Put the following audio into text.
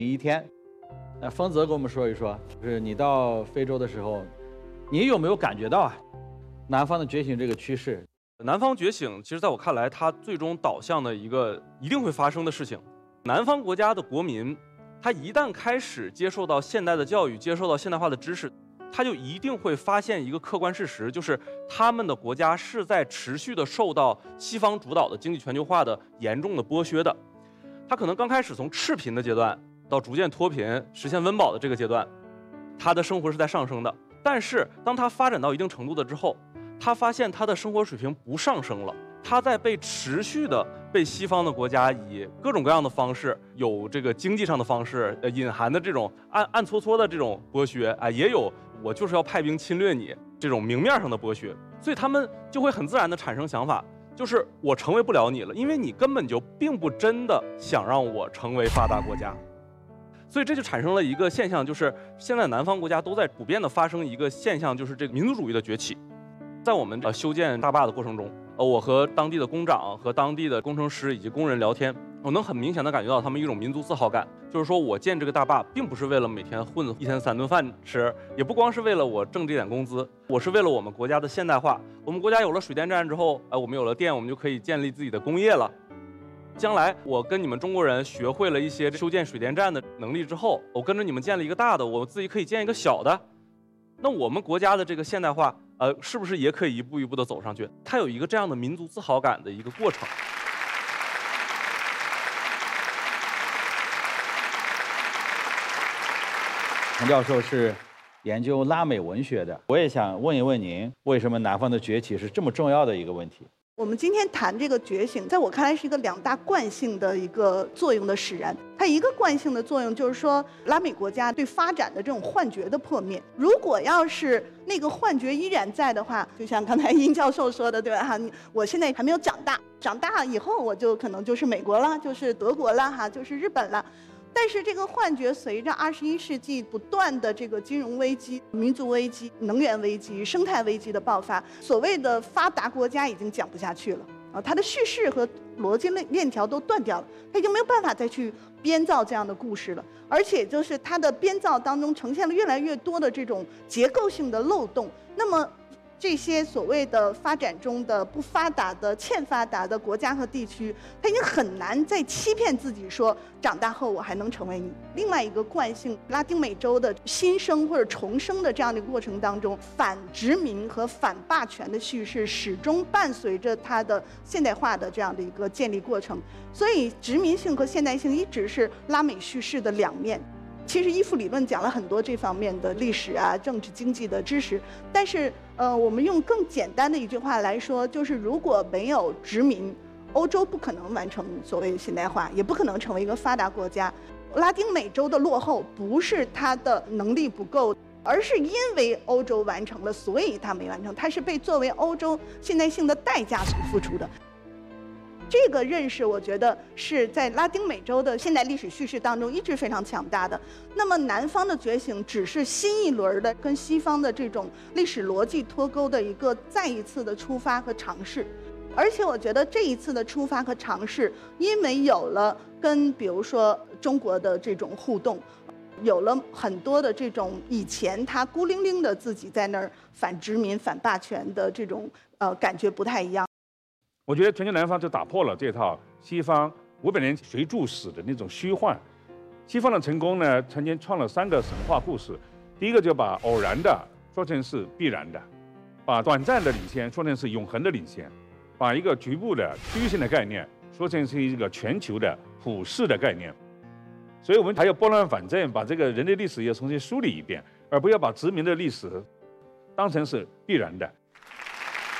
一天。那丰泽跟我们说一说，就是你到非洲的时候，你有没有感觉到啊，南方的觉醒这个趋势？ 南方觉醒，其实在我看来，它最终导向的一个一定会发生的事情，南方国家的国民，他一旦开始接受到现代的教育，接受到现代化的知识，他就一定会发现一个客观事实，就是他们的国家是在持续的受到西方主导的经济全球化的严重的剥削的。他可能刚开始从赤贫的阶段到逐渐脱贫、实现温饱的这个阶段，他的生活是在上升的。但是当他发展到一定程度的之后，他发现他的生活水平不上升了，他在被持续的被西方的国家以各种各样的方式，有这个经济上的方式，隐含的这种暗搓搓的这种剥削啊，也有我就是要派兵侵略你这种明面上的剥削，所以他们就会很自然的产生想法，就是我成为不了你了，因为你根本就并不真的想让我成为发达国家。所以这就产生了一个现象，就是现在南方国家都在普遍的发生一个现象，就是这个民族主义的崛起。在我们修建大坝的过程中，我和当地的工长和当地的工程师以及工人聊天，我能很明显的感觉到他们一种民族自豪感，就是说我建这个大坝并不是为了每天混1天3顿饭吃，也不光是为了我挣这点工资，我是为了我们国家的现代化。我们国家有了水电站之后，我们有了电，我们就可以建立自己的工业了。将来我跟你们中国人学会了一些修建水电站的能力之后，我跟着你们建了一个大的，我自己可以建一个小的。那我们国家的这个现代化，是不是也可以一步一步的走上去？它有一个这样的民族自豪感的一个过程。 陈教授是研究拉美文学的，我也想问一问您，为什么南方的崛起是这么重要的一个问题？ 我们今天谈这个觉醒，在我看来是一个2大惯性的一个作用的使然。它一个惯性的作用就是说，拉美国家对发展的这种幻觉的破灭。如果要是那个幻觉依然在的话，就像刚才殷教授说的，对吧？哈，我现在还没有长大，长大以后我就可能就是美国了，就是德国了，哈，就是日本了。但是这个幻觉随着21世纪不断的这个金融危机、民族危机、能源危机、生态危机的爆发，所谓的发达国家已经讲不下去了啊，它的叙事和逻辑链条都断掉了，它已经没有办法再去编造这样的故事了，而且就是它的编造当中呈现了越来越多的这种结构性的漏洞。那么这些所谓的发展中的不发达的欠发达的国家和地区，它已经很难再欺骗自己说长大后我还能成为你。另外一个惯性，拉丁美洲的新生或者重生的这样的过程当中，反殖民和反霸权的叙事始终伴随着它的现代化的这样的一个建立过程。所以殖民性和现代性一直是拉美叙事的2面。其实依附理论讲了很多这方面的历史啊、政治经济的知识，但是我们用更简单的一句话来说，就是如果没有殖民，欧洲不可能完成所谓现代化，也不可能成为一个发达国家。拉丁美洲的落后不是它的能力不够，而是因为欧洲完成了，所以它没完成，它是被作为欧洲现代性的代价所付出的。这个认识，我觉得是在拉丁美洲的现代历史叙事当中一直非常强大的。那么南方的觉醒只是新一轮的跟西方的这种历史逻辑脱钩的一个再一次的出发和尝试。而且我觉得这一次的出发和尝试，因为有了跟比如说中国的这种互动，有了很多的这种以前他孤零零的自己在那儿反殖民、反霸权的这种感觉不太一样。 我觉得全球南方就打破了这套西方500年随注史的那种虚幻。西方的成功呢，曾经创了3个神话故事。第一个就把偶然的说成是必然的，把短暂的领先说成是永恒的领先，把一个局部的区域性的概念说成是一个全球的普世的概念。所以我们还要拨乱反正，把这个人类历史要重新梳理一遍，而不要把殖民的历史当成是必然的。